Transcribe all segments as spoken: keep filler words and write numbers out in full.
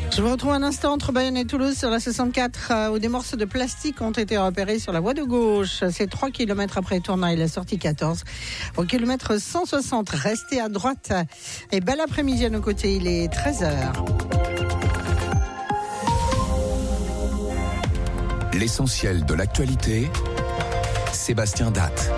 Je vous retrouve un instant entre Bayonne et Toulouse sur la soixante-quatre euh, où des morceaux de plastique ont été repérés sur la voie de gauche. C'est trois kilomètres après Tournai, la sortie quatorze. Au kilomètre cent soixante, restez à droite. Et bel après-midi à nos côtés, il est treize heures. L'essentiel de l'actualité, Sébastien Datte.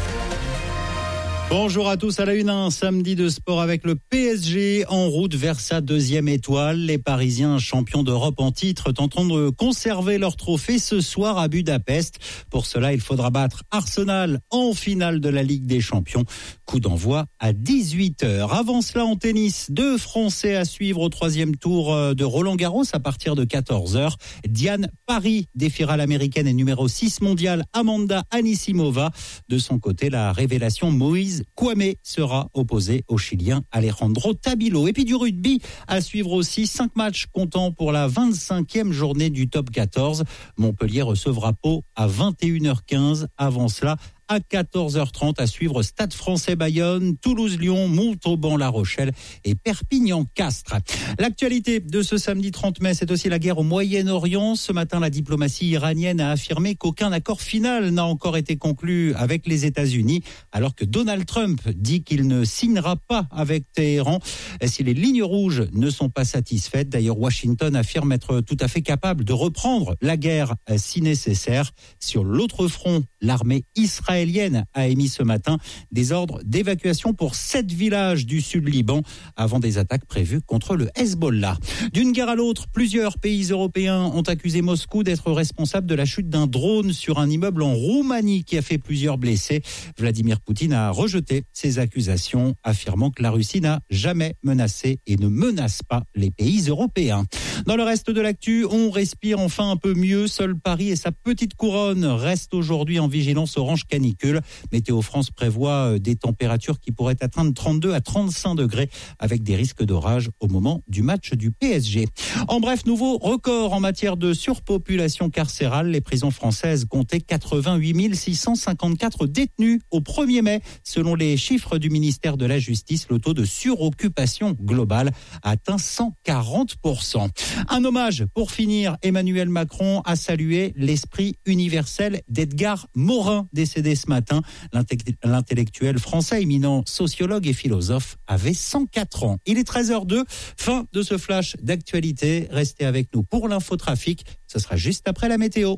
Bonjour à tous, à la une, un samedi de sport avec le P S G en route vers sa deuxième étoile. Les Parisiens, champions d'Europe en titre, tenteront de conserver leur trophée ce soir à Budapest. Pour cela, il faudra battre Arsenal en finale de la Ligue des Champions. Coup d'envoi à dix-huit heures. Avant cela, en tennis, deux Français à suivre au troisième tour de Roland-Garros à partir de quatorze heures. Diane Parry défiera l'américaine et numéro six mondiale Amanda Anisimova. De son côté, la révélation Moïse Kouamé sera opposé au Chilien Alejandro Tabilo. Et puis du rugby à suivre aussi, cinq matchs comptant pour la vingt-cinquième journée du top quatorze. Montpellier recevra Pau à vingt et une heures quinze. Avant cela, à quatorze heures trente, à suivre Stade Français Bayonne, Toulouse-Lyon, Montauban-La Rochelle et Perpignan-Castres. L'actualité de ce samedi trente mai, c'est aussi la guerre au Moyen-Orient. Ce matin, la diplomatie iranienne a affirmé qu'aucun accord final n'a encore été conclu avec les États-Unis, alors que Donald Trump dit qu'il ne signera pas avec Téhéran si les lignes rouges ne sont pas satisfaites. D'ailleurs, Washington affirme être tout à fait capable de reprendre la guerre si nécessaire. Sur l'autre front, l'armée israélienne israélienne a émis ce matin des ordres d'évacuation pour sept villages du sud Liban avant des attaques prévues contre le Hezbollah. D'une guerre à l'autre, plusieurs pays européens ont accusé Moscou d'être responsable de la chute d'un drone sur un immeuble en Roumanie qui a fait plusieurs blessés. Vladimir Poutine a rejeté ces accusations, affirmant que la Russie n'a jamais menacé et ne menace pas les pays européens. Dans le reste de l'actu, on respire enfin un peu mieux. Seul Paris et sa petite couronne restent aujourd'hui en vigilance orange canicule. Météo France prévoit des températures qui pourraient atteindre trente-deux à trente-cinq degrés avec des risques d'orage au moment du match du P S G. En bref, nouveau record en matière de surpopulation carcérale. Les prisons françaises comptaient quatre-vingt-huit mille six cent cinquante-quatre détenus au premier mai. Selon les chiffres du ministère de la Justice, le taux de suroccupation globale atteint cent quarante pour cent. Un hommage pour finir. Emmanuel Macron a salué l'esprit universel d'Edgar Morin, décédé ce matin. L'intellectuel français, éminent sociologue et philosophe, avait cent quatre ans. Il est treize heures deux, fin de ce flash d'actualité. Restez avec nous pour l'infotrafic. Ce sera juste après la météo.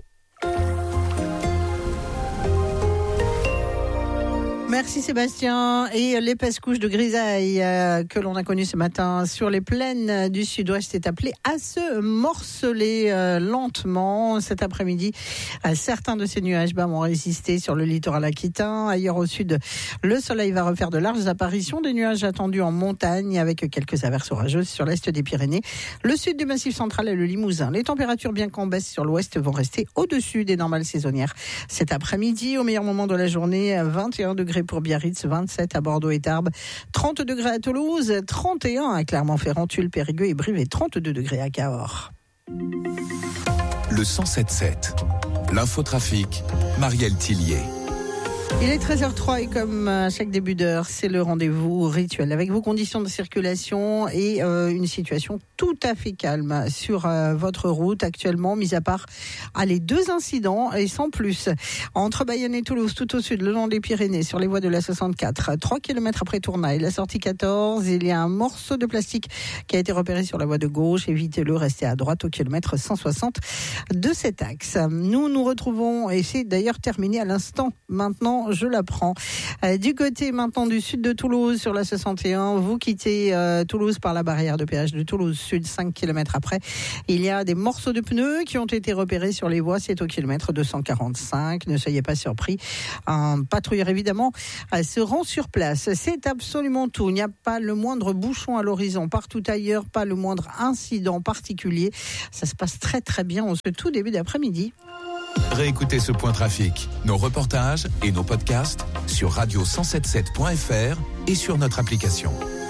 Merci Sébastien. Et l'épaisse couche de grisaille euh, que l'on a connue ce matin sur les plaines du sud-ouest est appelée à se morceler euh, lentement cet après-midi. Euh, certains de ces nuages bas vont résister sur le littoral aquitain. Ailleurs au sud, le soleil va refaire de larges apparitions. Des nuages attendus en montagne avec quelques averses orageuses sur l'est des Pyrénées, le sud du Massif central et le Limousin. Les températures, bien qu'en baisse sur l'ouest, vont rester au-dessus des normales saisonnières. Cet après-midi, au meilleur moment de la journée, vingt et un degrés pour Biarritz, vingt-sept à Bordeaux et Tarbes, trente degrés à Toulouse, trente et un à Clermont-Ferrand, Tulle, Périgueux et Brive et trente-deux degrés à Cahors. Le cent sept sept, l'infotrafic, Marielle Tillier. Il est treize heures trois et comme à chaque début d'heure, c'est le rendez-vous rituel avec vos conditions de circulation et euh, une situation tout à fait calme sur euh, votre route actuellement, mis à part à les deux incidents et sans plus. Entre Bayonne et Toulouse, tout au sud, le long des Pyrénées, sur les voies de la soixante-quatre, trois kilomètres après Tournai, la sortie quatorze, il y a un morceau de plastique qui a été repéré sur la voie de gauche. Évitez-le, restez à droite au kilomètre cent soixante de cet axe. Nous nous retrouvons, et c'est d'ailleurs terminé à l'instant maintenant, je l'apprends. Euh, du côté maintenant du sud de Toulouse sur la soixante et un, vous quittez euh, Toulouse par la barrière de péage de Toulouse Sud, cinq kilomètres après. Il y a des morceaux de pneus qui ont été repérés sur les voies, c'est au kilomètre deux cent quarante-cinq. Ne soyez pas surpris. Un patrouilleur évidemment euh, se rend sur place. C'est absolument tout. Il n'y a pas le moindre bouchon à l'horizon. Partout ailleurs, pas le moindre incident particulier. Ça se passe très très bien en ce tout début d'après-midi. Réécoutez ce point trafic, nos reportages et nos podcasts sur radio cent soixante-dix-sept point f r et sur notre application.